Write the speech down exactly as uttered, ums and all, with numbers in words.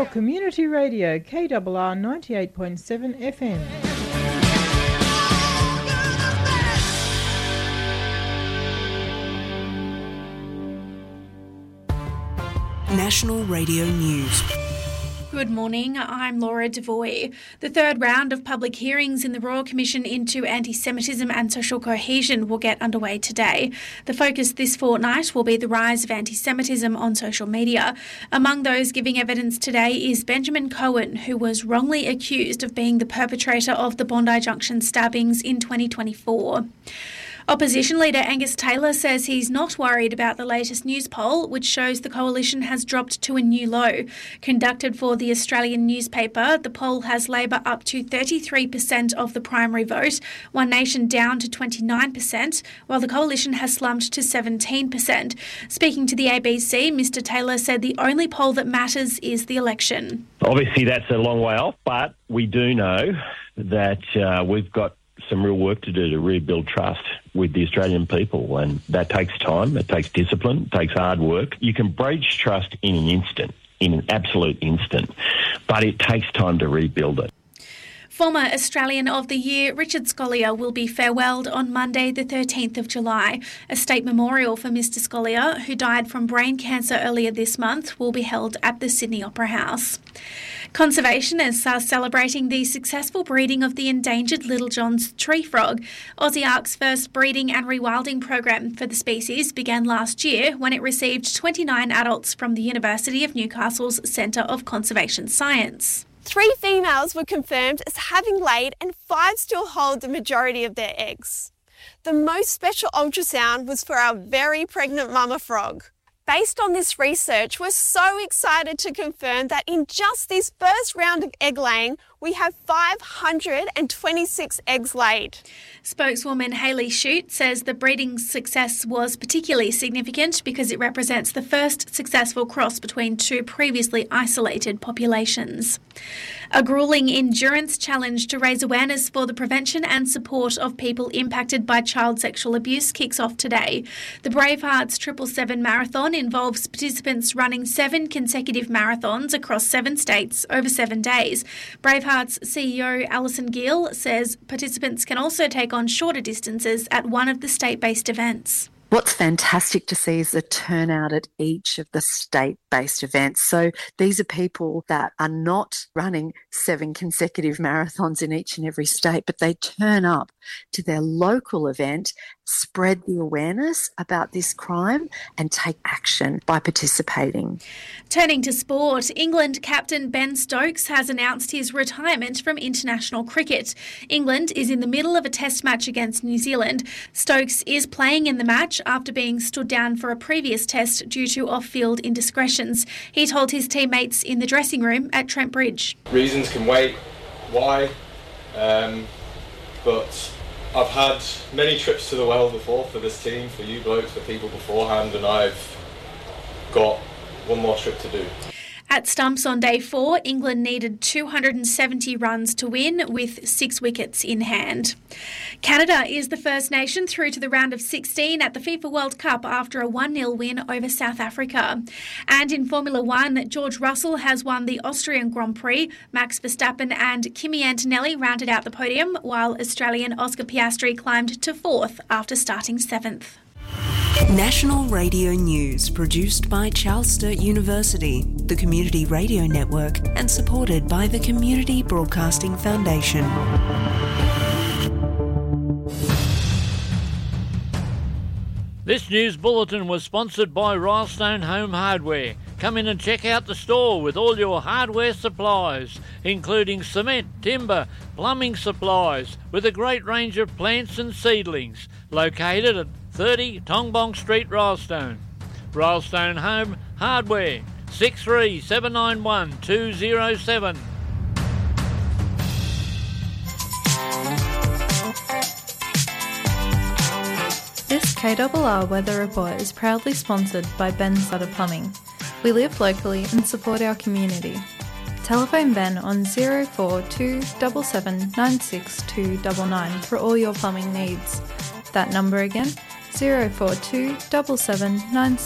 your community radio, K R R ninety-eight point seven F M. National Radio News. Good morning, I'm Laura Devoy. The third round of public hearings in the Royal Commission into Anti-Semitism and Social Cohesion will get underway today. The focus this fortnight will be the rise of anti-Semitism on social media. Among those giving evidence today is Benjamin Cohen, who was wrongly accused of being the perpetrator of the Bondi Junction stabbings in twenty twenty-four. Opposition leader Angus Taylor says he's not worried about the latest news poll, which shows the coalition has dropped to a new low. Conducted for the Australian newspaper, the poll has Labor up to thirty-three percent of the primary vote, One Nation down to twenty-nine percent, while the coalition has slumped to seventeen percent. Speaking to the A B C, Mr Taylor said the only poll that matters is the election. Obviously, that's a long way off, but we do know that uh, we've got some real work to do to rebuild trust with the Australian people, and that takes time, it takes discipline, it takes hard work. You can breach trust in an instant, in an absolute instant, but it takes time to rebuild it. Former Australian of the Year Richard Scolyer will be farewelled on Monday the thirteenth of July. A state memorial for Mr Scolyer, who died from brain cancer earlier this month, will be held at the Sydney Opera House. Conservationists are celebrating the successful breeding of the endangered Little John's tree frog. Aussie Ark's first breeding and rewilding program for the species began last year when it received twenty-nine adults from the University of Newcastle's Centre of Conservation Science. Three females were confirmed as having laid and five still hold the majority of their eggs. The most special ultrasound was for our very pregnant mama frog. Based on this research, we're so excited to confirm that in just this first round of egg laying, we have five hundred twenty-six eggs laid. Spokeswoman Hayley Shute says the breeding success was particularly significant because it represents the first successful cross between two previously isolated populations. A gruelling endurance challenge to raise awareness for the prevention and support of people impacted by child sexual abuse kicks off today. The Bravehearts Triple Seven Marathon involves participants running seven consecutive marathons across seven states over seven days. Bravehearts C E O Alison Gill says participants can also take on shorter distances at one of the state-based events. What's fantastic to see is the turnout at each of the state-based events. So these are people that are not running seven consecutive marathons in each and every state, but they turn up to their local event, spread the awareness about this crime and take action by participating. Turning to sport, England captain Ben Stokes has announced his retirement from international cricket. England is in the middle of a test match against New Zealand. Stokes is playing in the match after being stood down for a previous test due to off-field indiscretions. He told his teammates in the dressing room at Trent Bridge. Reasons can wait. Why? Um, but I've had many trips to the well before for this team, for you blokes, for people beforehand, and I've got one more trip to do. At stumps on day four, England needed two hundred seventy runs to win with six wickets in hand. Canada is the first nation through to the round of sixteen at the FIFA World Cup after a one nil win over South Africa. And in Formula One, George Russell has won the Austrian Grand Prix. Max Verstappen and Kimi Antonelli rounded out the podium, while Australian Oscar Piastri climbed to fourth after starting seventh. National Radio News, produced by Charles Sturt University, the Community Radio Network, and supported by the Community Broadcasting Foundation. This news bulletin was sponsored by Rylestone Home Hardware. Come in and check out the store with all your hardware supplies, including cement, timber, plumbing supplies, with a great range of plants and seedlings, located at thirty Tongbong Street, Rylestone. Rylestone Home Hardware, six three seven nine one two zero seven. This K R R Weather Report is proudly sponsored by Ben Sutter Plumbing. We live locally and support our community. Telephone Ben on zero four two seven seven nine six two nine nine for all your plumbing needs. That number again, zero four two seven seven nine